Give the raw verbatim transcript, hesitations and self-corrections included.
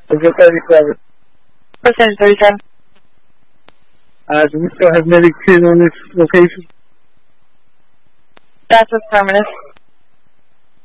Over thirty-seven. Percentage thirty-seven. Uh, do we still have medics in on this location? That's affirmative.